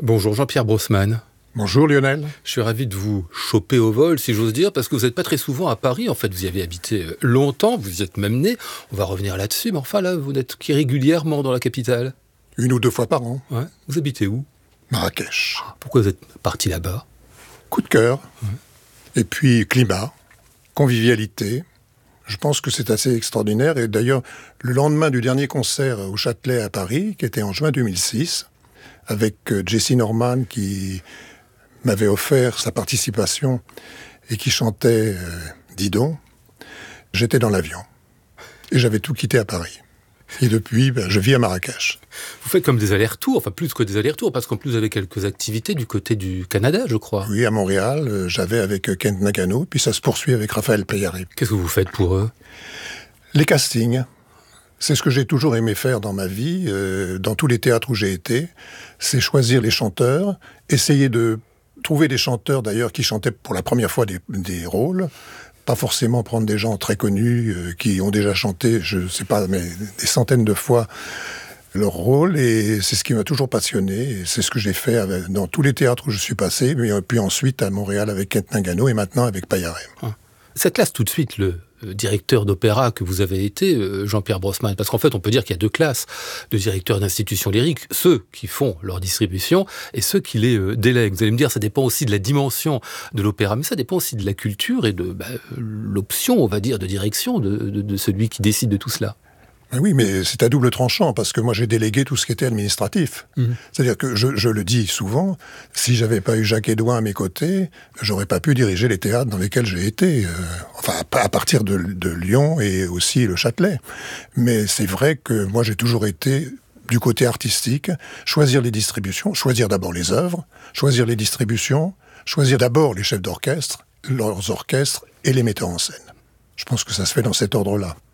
Bonjour Jean-Pierre Brossman. Bonjour Lionel. Je suis ravi de vous choper au vol, si j'ose dire, parce que vous n'êtes pas très souvent à Paris. En fait, vous y avez habité longtemps, vous y êtes même né. On va revenir là-dessus, mais enfin là, vous n'êtes qu'irrégulièrement dans la capitale. 1 ou 2 fois par an. Ouais. Vous habitez où? Marrakech. Pourquoi vous êtes parti là-bas? Coup de cœur. Et puis climat, convivialité. Je pense que c'est assez extraordinaire. Et d'ailleurs, le lendemain du dernier concert au Châtelet à Paris, qui était en juin 2006, avec Jessy Norman qui m'avait offert sa participation et qui chantait Dis donc, j'étais dans l'avion. Et j'avais tout quitté à Paris. Et depuis, je vis à Marrakech. Vous faites comme des allers-retours, enfin plus que des allers-retours, parce qu'en plus vous avez quelques activités du côté du Canada, je crois. Oui, à Montréal, j'avais avec Kent Nakano, puis ça se poursuit avec Raphaël Payaré. Qu'est-ce que vous faites pour eux? Les castings. C'est ce que j'ai toujours aimé faire dans ma vie, dans tous les théâtres où j'ai été. C'est choisir les chanteurs, essayer de trouver des chanteurs d'ailleurs qui chantaient pour la première fois des rôles. Pas forcément prendre des gens très connus qui ont déjà chanté, je sais pas, mais des centaines de fois leur rôle. Et c'est ce qui m'a toujours passionné. Et c'est ce que j'ai fait dans tous les théâtres où je suis passé. Puis ensuite à Montréal avec Kent Nakano et maintenant avec Payaré. Ça classe tout de suite le directeur d'opéra que vous avez été, Jean-Pierre Brossman, parce qu'en fait, on peut dire qu'il y a 2 classes de directeurs d'institutions lyriques, ceux qui font leur distribution et ceux qui les délèguent. Vous allez me dire, ça dépend aussi de la dimension de l'opéra, mais ça dépend aussi de la culture et de l'option, on va dire, de direction de celui qui décide de tout cela. Oui, mais c'est à double tranchant, parce que moi j'ai délégué tout ce qui était administratif. C'est-à-dire que je le dis souvent, si j'avais pas eu Jacques Hédouin à mes côtés, j'aurais pas pu diriger les théâtres dans lesquels j'ai été, à partir de Lyon et aussi le Châtelet. Mais c'est vrai que moi j'ai toujours été du côté artistique, choisir les distributions, choisir d'abord les œuvres, choisir les distributions, choisir d'abord les chefs d'orchestre, leurs orchestres et les metteurs en scène. Je pense que ça se fait dans cet ordre-là.